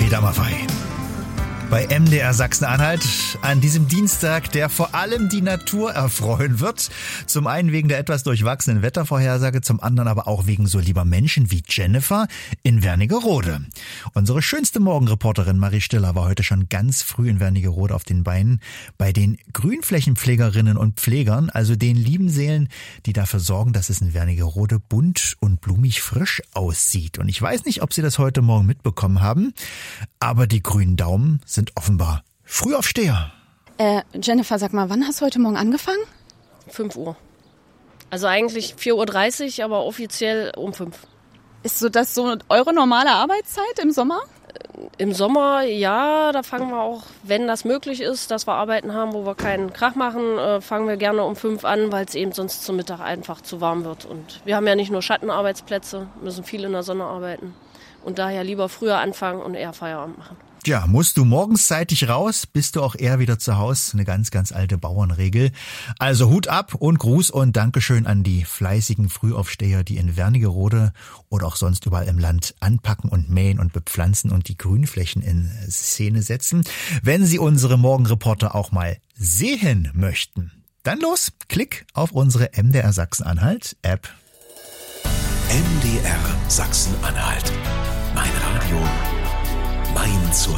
Dammerfei. Bei MDR Sachsen-Anhalt an diesem Dienstag, der vor allem die Natur erfreuen wird. Zum einen wegen der etwas durchwachsenen Wettervorhersage, zum anderen aber auch wegen so lieber Menschen wie Jennifer in Wernigerode. Unsere schönste Morgenreporterin Marie Stiller war heute schon ganz früh in Wernigerode auf den Beinen bei den Grünflächenpflegerinnen und Pflegern, also den lieben Seelen, die dafür sorgen, dass es in Wernigerode bunt und blumig frisch aussieht. Und ich weiß nicht, ob Sie das heute Morgen mitbekommen haben, aber die grünen Daumen sind offenbar Frühaufsteher. Jennifer, sag mal, wann hast du heute Morgen angefangen? 5 Uhr. Also eigentlich 4.30 Uhr, aber offiziell um 5. Ist das so eure normale Arbeitszeit im Sommer? Im Sommer, ja, da fangen wir auch, wenn das möglich ist, dass wir Arbeiten haben, wo wir keinen Krach machen, fangen wir gerne um 5 an, weil es eben sonst zum Mittag einfach zu warm wird. Und wir haben ja nicht nur Schattenarbeitsplätze, müssen viel in der Sonne arbeiten. Und daher lieber früher anfangen und eher Feierabend machen. Ja, musst du morgens zeitig raus, bist du auch eher wieder zu Hause. Eine ganz, ganz alte Bauernregel. Also Hut ab und Gruß und Dankeschön an die fleißigen Frühaufsteher, die in Wernigerode oder auch sonst überall im Land anpacken und mähen und bepflanzen und die Grünflächen in Szene setzen. Wenn Sie unsere Morgenreporter auch mal sehen möchten, dann los, klick auf unsere MDR Sachsen-Anhalt-App. MDR Sachsen-Anhalt. Mein Radio, mein Zuhause.